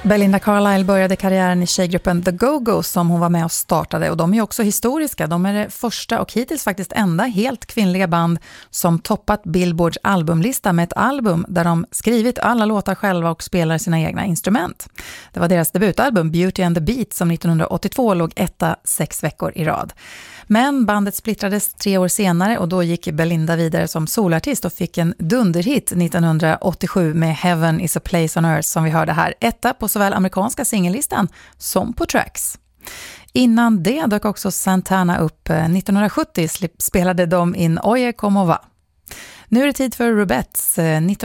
Belinda Carlisle började karriären i tjejgruppen The Go-Go som hon var med och startade, och de är också historiska. De är det första och hittills faktiskt enda helt kvinnliga band som toppat Billboards albumlista med ett album där de skrivit alla låtar själva och spelar sina egna instrument. Det var deras debutalbum Beauty and the Beat som 1982 låg 6 veckor i rad. Men bandet splittrades 3 år senare och då gick Belinda vidare som solartist och fick en dunderhit 1987 med Heaven is a place on earth som vi hörde här, 1 på såväl amerikanska singellistan som på Tracks. Innan det dök också Santana upp. 1970 spelade de in Oye Como Va. Nu är det tid för Rubettes.